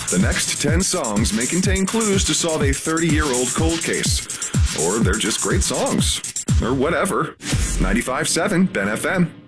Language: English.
The next 10 songs may contain clues to solve a 30-year-old cold case. Or they're just great songs. Or whatever. 95.7 Ben FM.